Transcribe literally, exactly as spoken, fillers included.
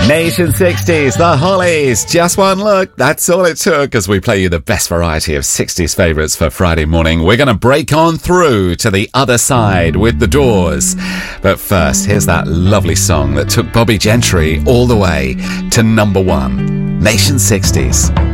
Nation sixties, The Hollies, just one look, that's all it took as we play you the best variety of sixties favourites for Friday morning. We're going to break on through to the other side with The Doors. But first, here's that lovely song that took Bobby Gentry all the way to number one. Nation sixties.